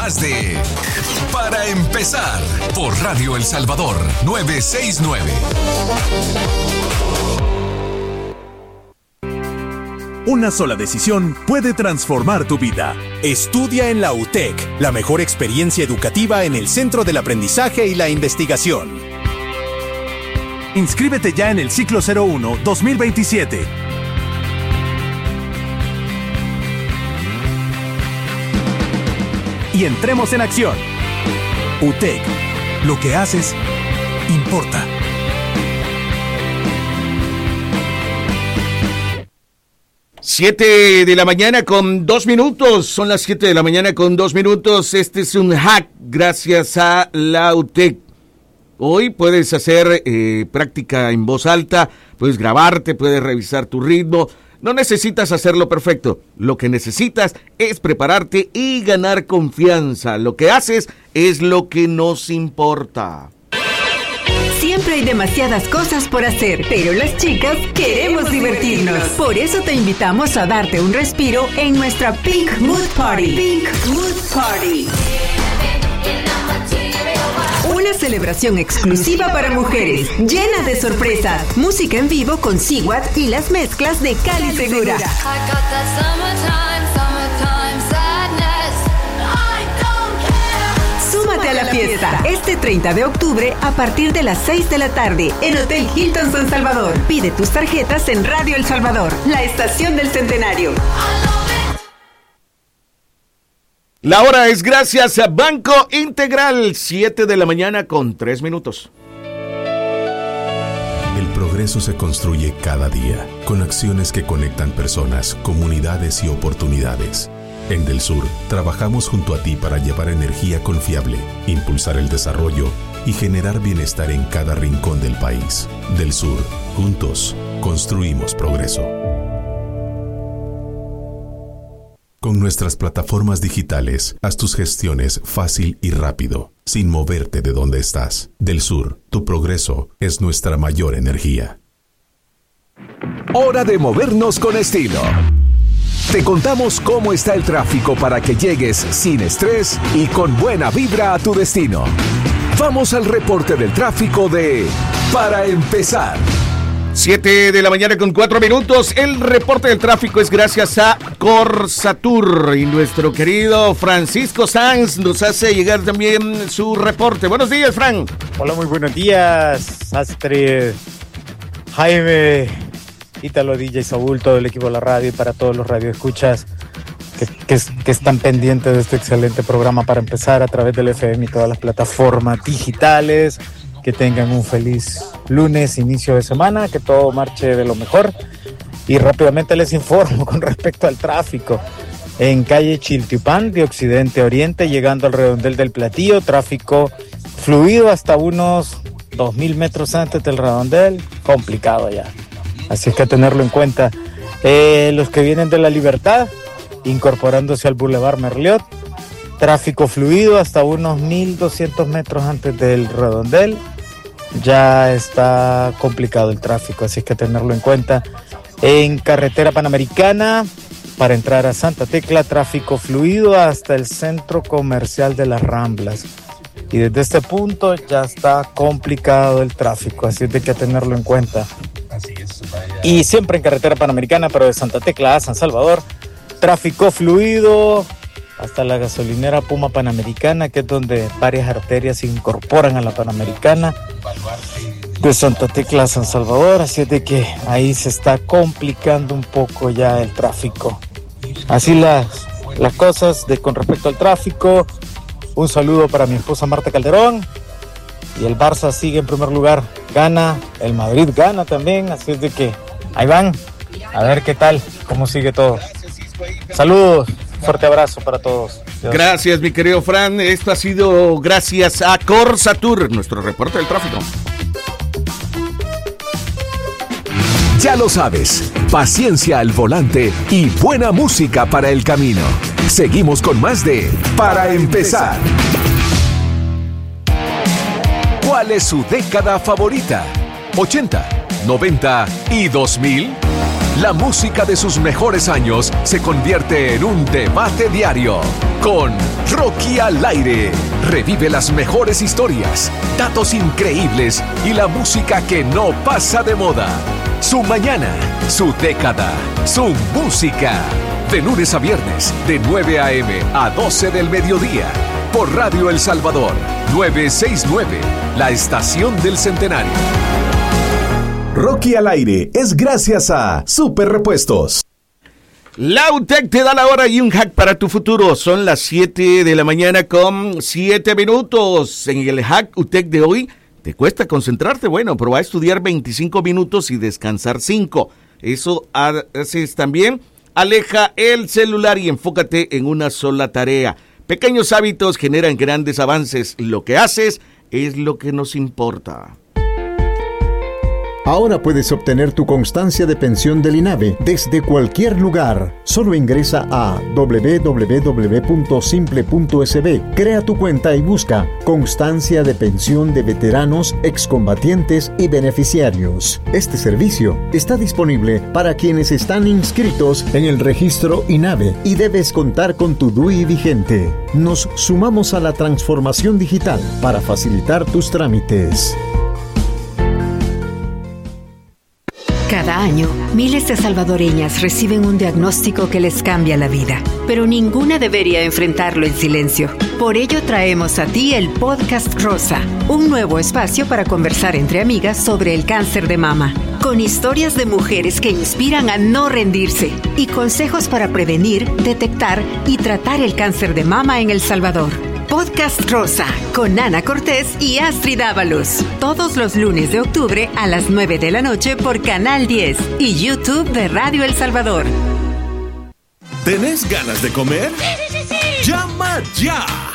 más de Para Empezar por Radio El Salvador 969. Una sola decisión puede transformar tu vida. Estudia en la UTEC, la mejor experiencia educativa en el centro del aprendizaje y la investigación. Inscríbete ya en el ciclo 01-2027. Y entremos en acción. UTEC, lo que haces importa. 7 de la mañana con 2 minutos. Son las 7 de la mañana con 2 minutos. Este es un hack gracias a la UTEC. Hoy puedes hacer práctica en voz alta, puedes grabarte, puedes revisar tu ritmo. No necesitas hacerlo perfecto. Lo que necesitas es prepararte y ganar confianza. Lo que haces es lo que nos importa. Siempre hay demasiadas cosas por hacer, pero las chicas queremos divertirnos. Por eso te invitamos a darte un respiro en nuestra Pink Mood Party. Pink Mood Party. Una celebración exclusiva para mujeres, llena de sorpresas, música en vivo con Sigwat y las mezclas de Cali Segura. Súmate a la fiesta este 30 de octubre a partir de las 6 de la tarde en Hotel Hilton San Salvador. Pide tus tarjetas en Radio El Salvador, la estación del Centenario. La hora es gracias a Banco Integral, 7 de la mañana con 3 minutos. El progreso se construye cada día, con acciones que conectan personas, comunidades y oportunidades. En Del Sur, trabajamos junto a ti para llevar energía confiable, impulsar el desarrollo y generar bienestar en cada rincón del país. Del Sur, juntos, construimos progreso. Con nuestras plataformas digitales, haz tus gestiones fácil y rápido, sin moverte de donde estás. Del Sur, tu progreso es nuestra mayor energía. Hora de movernos con estilo. Te contamos cómo está el tráfico para que llegues sin estrés y con buena vibra a tu destino. Vamos al reporte del tráfico de Para Empezar. 7 de la mañana con 4 minutos. El reporte del tráfico es gracias a Corsatur y nuestro querido Francisco Sanz nos hace llegar también su reporte. Buenos días, Fran. Hola, muy buenos días, Astrid, Jaime, Ítalo, DJ, Saúl, todo el equipo de la radio y para todos los radioescuchas que están pendientes de este excelente programa Para Empezar a través del FM y todas las plataformas digitales. Que tengan un feliz lunes, inicio de semana, que todo marche de lo mejor. Y rápidamente les informo con respecto al tráfico. En calle Chiltepán, de occidente a oriente, llegando al redondel del Platillo, tráfico fluido hasta unos 2,000 metros antes del redondel, complicado ya. Así es que tenerlo en cuenta. Los que vienen de La Libertad, incorporándose al Boulevard Merliot, tráfico fluido hasta unos 1,200 metros antes del redondel. Ya está complicado el tráfico, así que tenerlo en cuenta. En carretera panamericana, para entrar a Santa Tecla, tráfico fluido hasta el centro comercial de Las Ramblas. Y desde este punto ya está complicado el tráfico, así es de que tenerlo en cuenta. Así es. Y siempre en carretera panamericana, pero de Santa Tecla a San Salvador, tráfico fluido hasta la gasolinera Puma Panamericana, que es donde varias arterias se incorporan a la Panamericana, de Santa Tecla a San Salvador, así es de que ahí se está complicando un poco ya el tráfico. Así las cosas con respecto al tráfico. Un saludo para mi esposa Marta Calderón, y el Barça sigue en primer lugar, gana, el Madrid gana también, así es de que ahí van, a ver qué tal, cómo sigue todo. Saludos. Fuerte abrazo para todos. Dios. Gracias, mi querido Fran. Esto ha sido gracias a Corsatur, nuestro reporte del tráfico. Ya lo sabes, paciencia al volante y buena música para el camino. Seguimos con más de Para Empezar. ¿Cuál es su década favorita? ¿80, 90 y 2000? la música de sus mejores años se convierte en un debate diario. Con Rocky al aire, revive las mejores historias, datos increíbles y la música que no pasa de moda. Su mañana, su década, su música. De lunes a viernes, de 9 a.m. a 12 del mediodía. Por Radio El Salvador, 969, la estación del centenario. Rocky al aire es gracias a Super Repuestos. La UTEC te da la hora y un hack para tu futuro. Son las 7 de la mañana con 7 minutos. En el hack UTEC de hoy, ¿te cuesta concentrarte? Bueno, pero va a estudiar 25 minutos y descansar 5. Eso haces también. Aleja el celular y enfócate en una sola tarea. Pequeños hábitos generan grandes avances. Lo que haces es lo que nos importa. Ahora puedes obtener tu constancia de pensión del INAVE desde cualquier lugar. Solo ingresa a www.simple.sb, crea tu cuenta y busca Constancia de Pensión de Veteranos, Excombatientes y Beneficiarios. Este servicio está disponible para quienes están inscritos en el registro INAVE y debes contar con tu DUI vigente. Nos sumamos a la transformación digital para facilitar tus trámites. Cada año, miles de salvadoreñas reciben un diagnóstico que les cambia la vida, pero ninguna debería enfrentarlo en silencio. Por ello traemos a ti el Podcast Rosa, un nuevo espacio para conversar entre amigas sobre el cáncer de mama, con historias de mujeres que inspiran a no rendirse y consejos para prevenir, detectar y tratar el cáncer de mama en El Salvador. Podcast Rosa, con Ana Cortés y Astrid Ábalos. Todos los lunes de octubre a las 9 de la noche por Canal 10 y YouTube de Radio El Salvador. ¿Tenés ganas de comer? Sí. ¡Llama ya!